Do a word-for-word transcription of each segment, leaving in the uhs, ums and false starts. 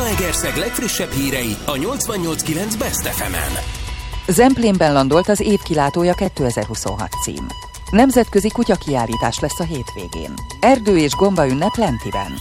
Zalaegerszeg legfrissebb hírei a nyolcvannyolc kilenc Best ef emen. Zemplénben landolt az év kilátója kétezer-huszonhat cím. Nemzetközi kutyakiállítás lesz a hétvégén. Erdő és gomba ünnep Lentiben.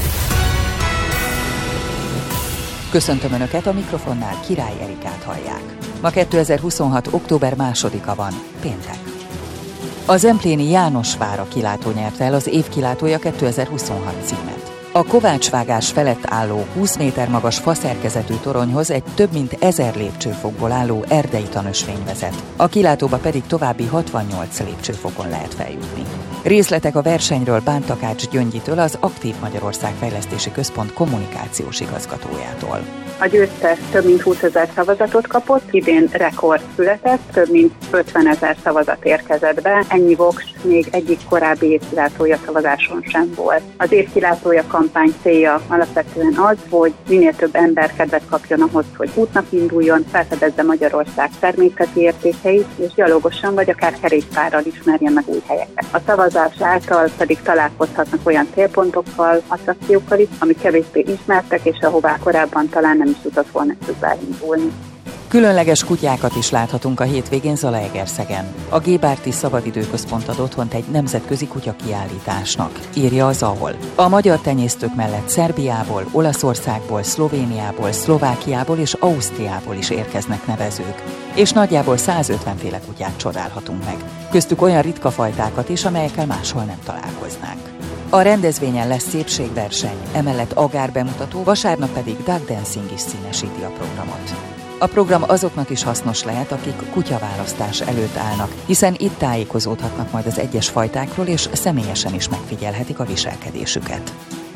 Köszöntöm Önöket, a mikrofonnál Király Erikát hallják. Ma kétezer-huszonhat. október másodika van, péntek. A zempléni Jánosvára kilátó nyerte el az év kilátója kétezer-huszonhat címet. A kovácsvágás felett álló húsz méter magas faszerkezetű toronyhoz egy több mint ezer lépcsőfokból álló erdei tanösvény vezet. A kilátóba pedig további hatvannyolc lépcsőfokon lehet feljutni. Részletek a versenyről Bántakács Gyöngyitől, az Aktív Magyarország Fejlesztési Központ kommunikációs igazgatójától. A győztes több mint húszezer szavazatot kapott, idén rekord született, több mint ötvenezer szavazat érkezett be, ennyi voks még egyik korábbi évkilátója szavazáson sem volt. Az évkilátója kampány célja alapvetően az, hogy minél több ember kedvet kapjon ahhoz, hogy útnak induljon, felfedezze Magyarország természeti értékeit, és gyalogosan vagy akár kerékpárral ismerjen meg új helyeket. A szavazás által pedig találkozhatnak olyan célpontokkal, attrakciókkal is, amik kevésbé ismertek, és ahová korábban talán nem is tudott volna elindulni. Különleges kutyákat is láthatunk a hétvégén Zalaegerszegen. A Gébárti Szabadidőközpont ad otthont egy nemzetközi kutyakiállításnak, írja az á o el. A magyar tenyésztők mellett Szerbiából, Olaszországból, Szlovéniából, Szlovákiából és Ausztriából is érkeznek nevezők, és nagyjából százötven féle kutyát csodálhatunk meg. Köztük olyan ritka fajtákat is, amelyekkel máshol nem találkoznánk. A rendezvényen lesz szépségverseny, emellett agárbemutató, vasárnap pedig dog dancing is színesíti a programot. A program azoknak is hasznos lehet, akik kutyaválasztás előtt állnak, hiszen itt tájékozódhatnak majd az egyes fajtákról, és személyesen is megfigyelhetik a viselkedésüket.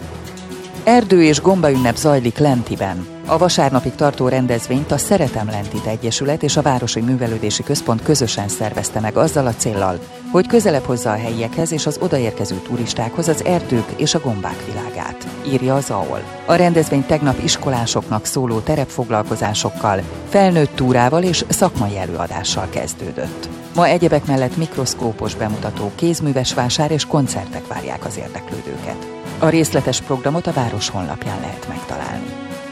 Erdő és gomba ünnep zajlik Lentiben. A vasárnapig tartó rendezvényt a Szeretem Lentit Egyesület és a Városi Művelődési Központ közösen szervezte meg azzal a céllal, hogy közelebb hozza a helyiekhez és az odaérkező turistákhoz az erdők és a gombák világát, írja az á o el. A rendezvény tegnap iskolásoknak szóló terepfoglalkozásokkal, felnőtt túrával és szakmai előadással kezdődött. Ma egyebek mellett mikroszkópos bemutató, kézműves vásár és koncertek várják az érdeklődőket. A részletes programot a város honlapján lehet megtalálni.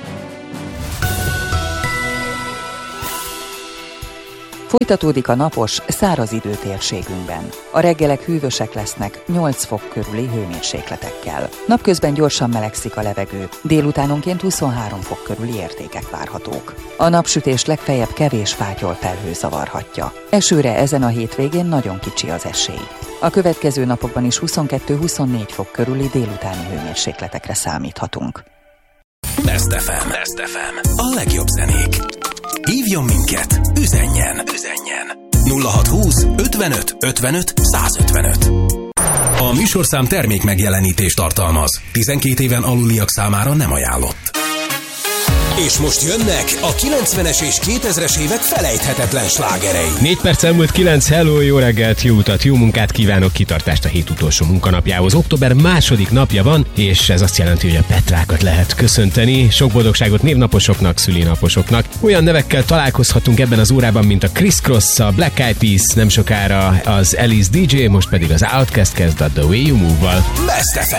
Folytatódik a napos, száraz idő térségünkben. A reggelek hűvösek lesznek, nyolc fok körüli hőmérsékletekkel. Napközben gyorsan melegszik a levegő, délutánonként huszonhárom fok körüli értékek várhatók. A napsütés legfeljebb kevés fátyol felhő zavarhatja. Esőre ezen a hétvégén nagyon kicsi az esély. A következő napokban is huszonkettő-huszonnégy fok körüli délutáni hőmérsékletekre számíthatunk. Best ef em. Best ef em. A legjobb zenék. Hívjon minket, üzenjen, üzenjen. nulla hatszázhúsz ötvenöt ötvenöt százötvenöt. A műsorszám termék megjelenítést tartalmaz. tizenkét éven aluliak számára nem ajánlott. És most jönnek a kilencvenes és kétezres évek felejthetetlen slágerei. négy perc elmúlt kilenc, hello, jó reggelt, jó utat, jó munkát kívánok, kitartást a hét utolsó munkanapjához. Október második napja van, és ez azt jelenti, hogy a Petrákat lehet köszönteni. Sok boldogságot névnaposoknak, szülinaposoknak. Olyan nevekkel találkozhatunk ebben az órában, mint a Criss Cross, a Black Eyed Peas, nem sokára az Alice dé dzsé, most pedig az Outkast kezd a The Way You Move-val. Best ef em.